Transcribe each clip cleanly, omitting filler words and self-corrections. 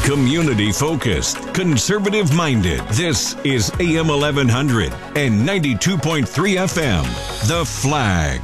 Community-focused, conservative-minded. This is AM 1100 and 92.3 FM. The Flag.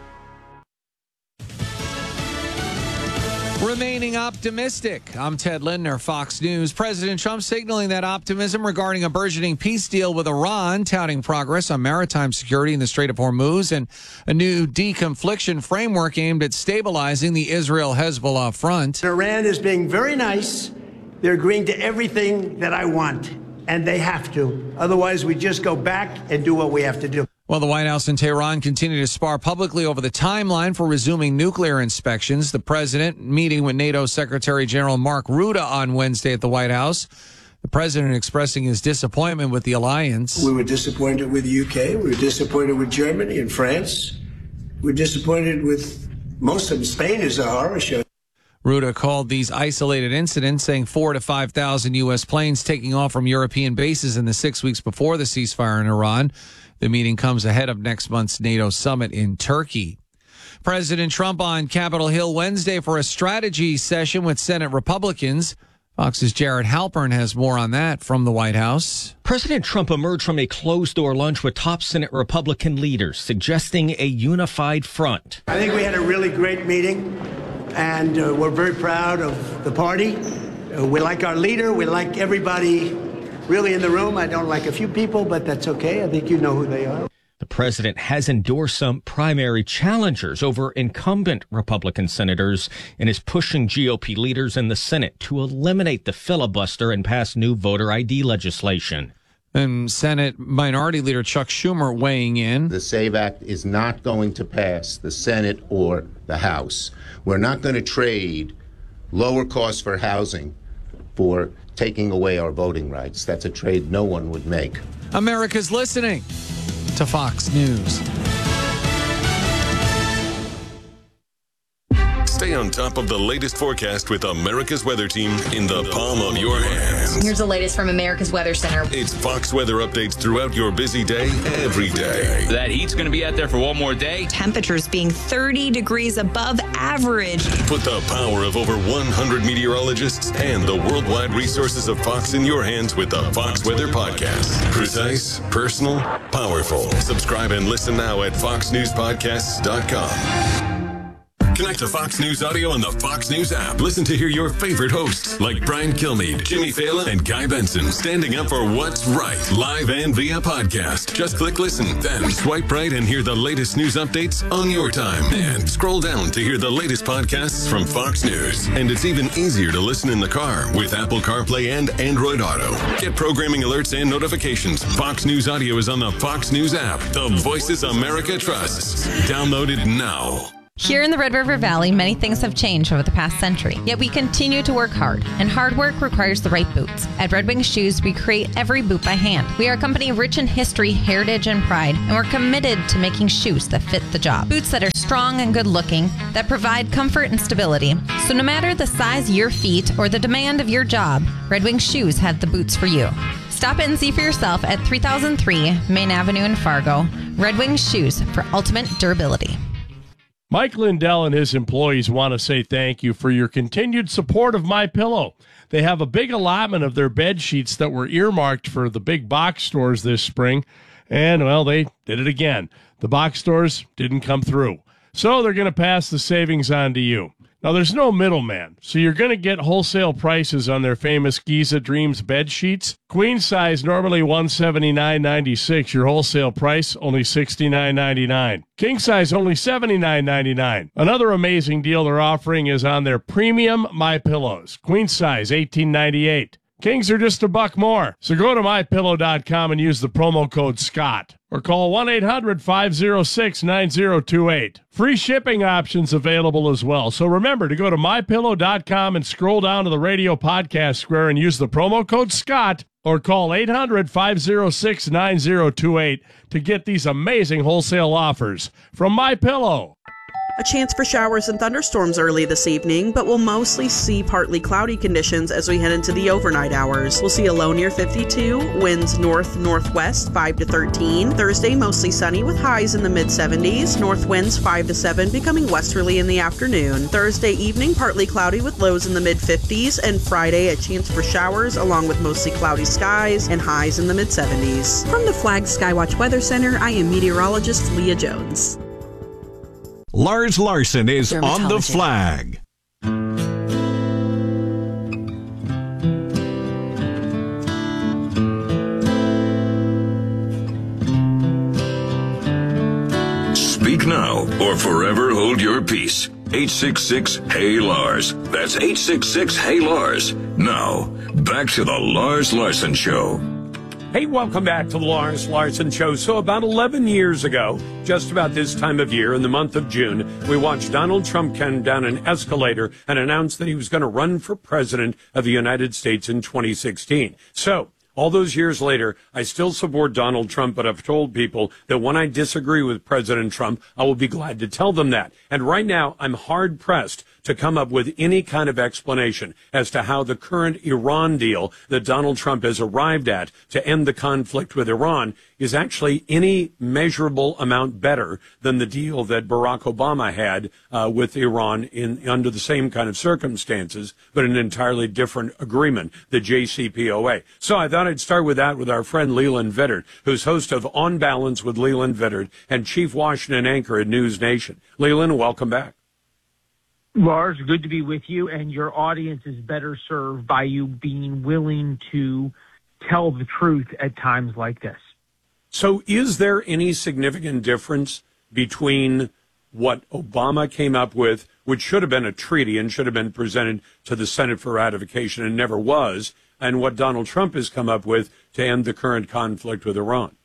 Remaining optimistic. I'm Ted Lindner, Fox News. President Trump signaling that optimism regarding a burgeoning peace deal with Iran, touting progress on maritime security in the Strait of Hormuz, and a new deconfliction framework aimed at stabilizing the Israel-Hezbollah front. Iran is being very nice. They're agreeing to everything that I want, and they have to. Otherwise, we just go back and do what we have to do. Well, the White House and Tehran continue to spar publicly over the timeline for resuming nuclear inspections. The president meeting with NATO Secretary General Mark Rutte on Wednesday at the White House. The president expressing his disappointment with the alliance. We were disappointed with the UK. We were disappointed with Germany and France. We're disappointed with most of them. Spain is a horror show. Rutte called these isolated incidents, saying 4,000 to 5,000 U.S. planes taking off from European bases in the 6 weeks before the ceasefire in Iran. The meeting comes ahead of next month's NATO summit in Turkey. President Trump on Capitol Hill Wednesday for a strategy session with Senate Republicans. Fox's Jared Halpern has more on that from the White House. President Trump emerged from a closed-door lunch with top Senate Republican leaders, suggesting a unified front. I think we had a really great meeting, and we're very proud of the party. We like our leader. We like everybody really in the room. I don't like a few people, but that's okay. I think you know who they are. The president has endorsed some primary challengers over incumbent Republican senators and is pushing GOP leaders in the Senate to eliminate the filibuster and pass new voter ID legislation. And Senate Minority Leader Chuck Schumer weighing in. The SAVE Act is not going to pass the Senate or the House. We're not going to trade lower costs for housing for taking away our voting rights. That's a trade no one would make. America's listening to Fox News. Stay on top of the latest forecast with America's Weather Team in the palm of your hands. Here's the latest from America's Weather Center. It's Fox weather updates throughout your busy day, every day. That heat's going to be out there for one more day. Temperatures being 30 degrees above average. Put the power of over 100 meteorologists and the worldwide resources of Fox in your hands with the Fox Weather Podcast. Precise, personal, powerful. Subscribe and listen now at foxnewspodcasts.com. Connect to Fox News Audio on the Fox News app. Listen to hear your favorite hosts like Brian Kilmeade, Jimmy Fallon, and Guy Benson standing up for what's right, live and via podcast. Just click listen, then swipe right and hear the latest news updates on your time. And scroll down to hear the latest podcasts from Fox News. And it's even easier to listen in the car with Apple CarPlay and Android Auto. Get programming alerts and notifications. Fox News Audio is on the Fox News app. The voices America trusts. Download it now. Here in the Red River Valley, many things have changed over the past century, yet we continue to work hard, and hard work requires the right boots. At Red Wing Shoes, we create every boot by hand. We are a company rich in history, heritage, and pride, and we're committed to making shoes that fit the job. Boots that are strong and good-looking, that provide comfort and stability. So no matter the size of your feet or the demand of your job, Red Wing Shoes had the boots for you. Stop in and see for yourself at 3003 Main Avenue in Fargo. Red Wing Shoes for ultimate durability. Mike Lindell and his employees want to say thank you for your continued support of MyPillow. They have a big allotment of their bed sheets that were earmarked for the big box stores this spring, and, well, they did it again. The box stores didn't come through, so they're going to pass the savings on to you. Now, there's no middleman, so you're going to get wholesale prices on their famous Giza Dreams bed sheets. Queen size, normally $179.96. Your wholesale price, only $69.99. King size, only $79.99. Another amazing deal they're offering is on their premium MyPillows. Queen size, $18.98. Kings are just $1 more. So go to MyPillow.com and use the promo code SCOTT. Or call 1-800-506-9028. Free shipping options available as well. So remember to go to MyPillow.com and scroll down to the radio podcast square and use the promo code SCOTT. Or call 800-506-9028 to get these amazing wholesale offers from MyPillow. A chance for showers and thunderstorms early this evening, but we'll mostly see partly cloudy conditions as we head into the overnight hours. We'll see a low near 52, winds north-northwest 5 to 13. Thursday, mostly sunny with highs in the mid-70s. North winds 5 to 7, becoming westerly in the afternoon. Thursday evening, partly cloudy with lows in the mid-50s. And Friday, a chance for showers along with mostly cloudy skies and highs in the mid-70s. From the Flag Skywatch Weather Center, I am meteorologist Leah Jones. Lars Larson is on the Flag. Speak now or forever hold your peace. 866-HEY-LARS. That's 866-HEY-LARS. Now, back to the Lars Larson Show. Hey, welcome back to the Lars Larson Show. So about 11 years ago, just about this time of year, in the month of June, we watched Donald Trump come down an escalator and announce that he was going to run for president of the United States in 2016. So all those years later, I still support Donald Trump, but I've told people that when I disagree with President Trump, I will be glad to tell them that. And right now, I'm hard-pressed to come up with any kind of explanation as to how the current Iran deal that Donald Trump has arrived at to end the conflict with Iran is actually any measurable amount better than the deal that Barack Obama had with Iran under the same kind of circumstances, but an entirely different agreement, the JCPOA. So I thought I'd start with that with our friend Leland Vittert, who's host of On Balance with Leland Vittert and chief Washington anchor at News Nation. Leland, welcome back. Lars, good to be with you, and your audience is better served by you being willing to tell the truth at times like this. So is there any significant difference between what Obama came up with, which should have been a treaty and should have been presented to the Senate for ratification and never was, and what Donald Trump has come up with to end the current conflict with Iran?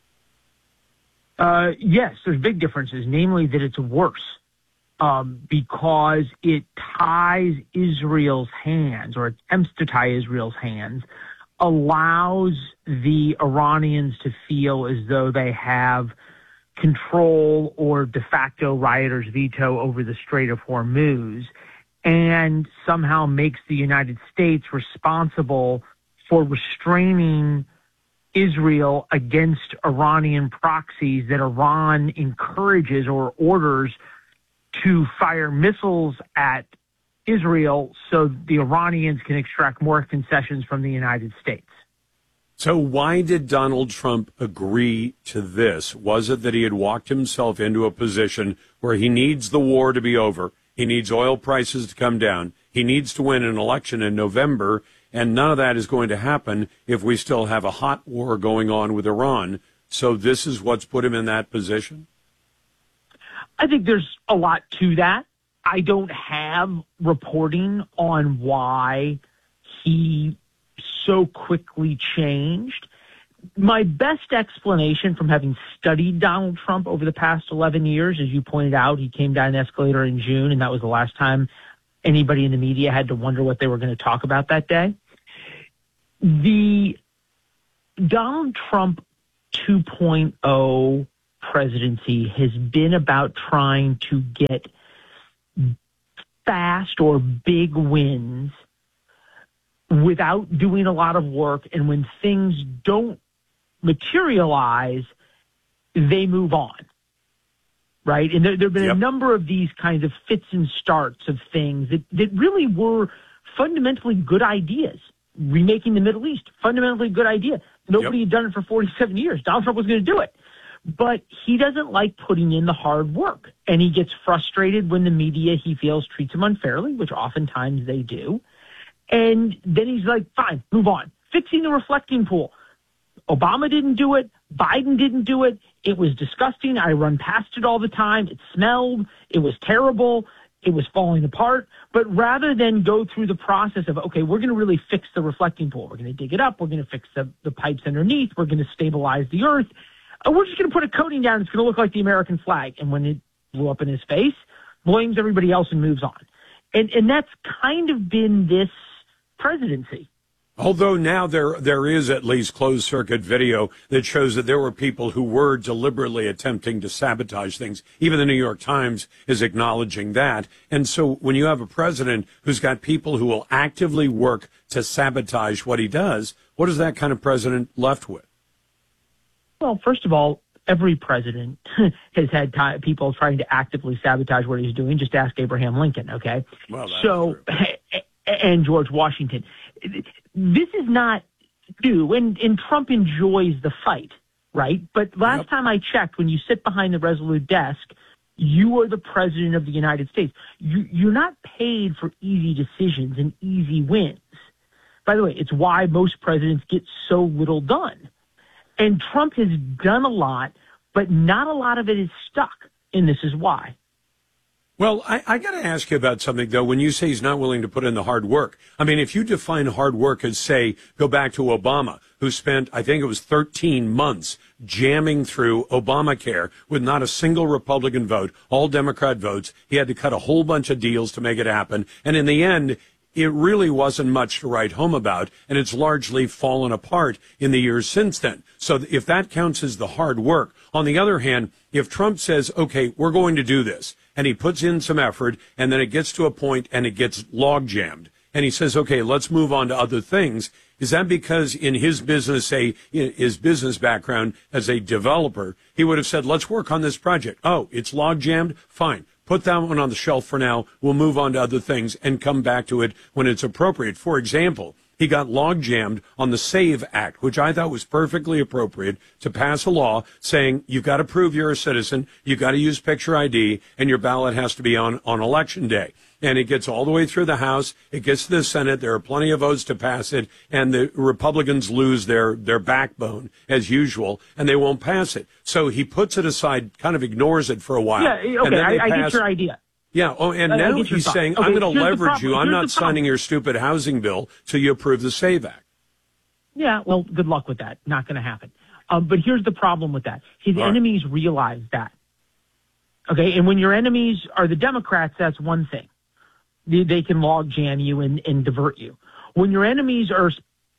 Yes, there's big differences, namely that it's worse. Because it ties Israel's hands, or attempts to tie Israel's hands, allows the Iranians to feel as though they have control or de facto rioters' veto over the Strait of Hormuz, and somehow makes the United States responsible for restraining Israel against Iranian proxies that Iran encourages or orders to fire missiles at Israel so the Iranians can extract more concessions from the United States. So why did Donald Trump agree to this? Was it that he had walked himself into a position where he needs the war to be over, he needs oil prices to come down, he needs to win an election in November, and none of that is going to happen if we still have a hot war going on with Iran? So this is what's put him in that position? I think there's a lot to that. I don't have reporting on why he so quickly changed. My best explanation from having studied Donald Trump over the past 11 years, as you pointed out, he came down an escalator in June, and that was the last time anybody in the media had to wonder what they were going to talk about that day. The Donald Trump 2.0 presidency has been about trying to get fast or big wins without doing a lot of work, and when things don't materialize, they move on, right? And there have been a number of these kinds of fits and starts of things that really were fundamentally good ideas. Remaking the Middle East, fundamentally good idea. Nobody had done it for 47 years. Donald Trump was going to do it. But he doesn't like putting in the hard work, and he gets frustrated when the media, he feels, treats him unfairly, which oftentimes they do. And then he's like, fine, move on. Fixing the reflecting pool. Obama didn't do it. Biden didn't do it. It was disgusting. I run past it all the time. It smelled. It was terrible. It was falling apart. But rather than go through the process of, okay, we're going to really fix the reflecting pool. We're going to dig it up. We're going to fix the pipes underneath. We're going to stabilize the earth. We're just going to put a coating down. It's going to look like the American flag. And when it blew up in his face, blames everybody else and moves on. And that's kind of been this presidency. Although now there is at least closed-circuit video that shows that there were people who were deliberately attempting to sabotage things. Even the New York Times is acknowledging that. And so when you have a president who's got people who will actively work to sabotage what he does, what is that kind of president left with? Well, first of all, every president has had people trying to actively sabotage what he's doing. Just ask Abraham Lincoln, okay? Well, so, and George Washington. This is not new, and Trump enjoys the fight, right? But last time I checked, when you sit behind the Resolute desk, you are the president of the United States. You're not paid for easy decisions and easy wins. By the way, it's why most presidents get so little done. And Trump has done a lot, but not a lot of it is stuck, and this is why. Well, I got to ask you about something, though. When you say he's not willing to put in the hard work, I mean, if you define hard work as, say, go back to Obama, who spent, I think it was 13 months jamming through Obamacare with not a single Republican vote, all Democrat votes. He had to cut a whole bunch of deals to make it happen. And in the end, it really wasn't much to write home about, and it's largely fallen apart in the years since then. So if that counts as the hard work. On the other hand, if Trump says, okay, we're going to do this, and he puts in some effort, and then it gets to a point and it gets log jammed, and he says, okay, let's move on to other things, is that because in his business, his business background as a developer, he would have said, let's work on this project. Oh, it's log jammed? Fine. Put that one on the shelf for now. We'll move on to other things and come back to it when it's appropriate. For example, he got log jammed on the SAVE Act, which I thought was perfectly appropriate to pass a law saying you've got to prove you're a citizen, you've got to use picture ID, and your ballot has to be on Election Day. And it gets all the way through the House. It gets to the Senate. There are plenty of votes to pass it. And the Republicans lose their backbone, as usual, and they won't pass it. So he puts it aside, kind of ignores it for a while. Yeah, okay, I get your idea. Yeah, and now he's saying, I'm going to leverage you. I'm not signing your stupid housing bill till you approve the SAVE Act. Yeah, well, good luck with that. Not going to happen. But here's the problem with that. His enemies realize that. Okay, and when your enemies are the Democrats, that's one thing. They can log jam you and divert you. When your enemies are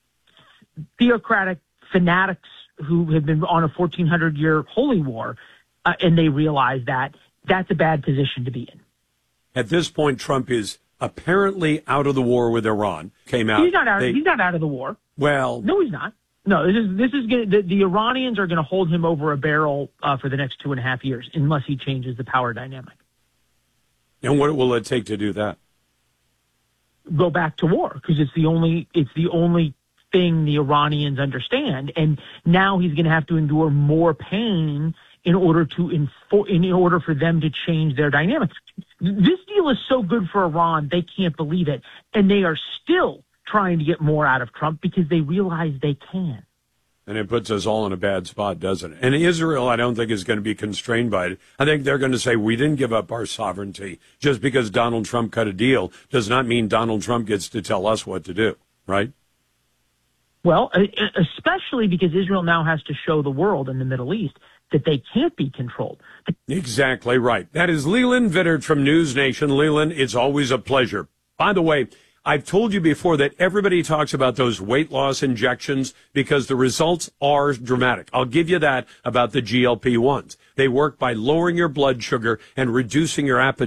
theocratic fanatics who have been on a 1,400-year holy war, and they realize that, that's a bad position to be in. At this point, Trump is apparently out of the war with Iran. Came out. He's not out. He's not out of the war. Well, no, he's not. No, this is the Iranians are going to hold him over a barrel for the next 2.5 years unless he changes the power dynamic. And what will it take to do that? Go back to war, because it's the only thing the Iranians understand, and now he's going to have to endure more pain in order for them to change their dynamics. This deal is so good for Iran, they can't believe it, and they are still trying to get more out of Trump because they realize they can. And it puts us all in a bad spot, doesn't it? And Israel, I don't think, is going to be constrained by it. I think they're going to say, we didn't give up our sovereignty. Just because Donald Trump cut a deal does not mean Donald Trump gets to tell us what to do, right? Well, especially because Israel now has to show the world in the Middle East that they can't be controlled. Exactly right. That is Leland Vittert from News Nation. Leland, it's always a pleasure. By the way, I've told you before that everybody talks about those weight loss injections because the results are dramatic. I'll give you that about the GLP-1s. They work by lowering your blood sugar and reducing your appetite.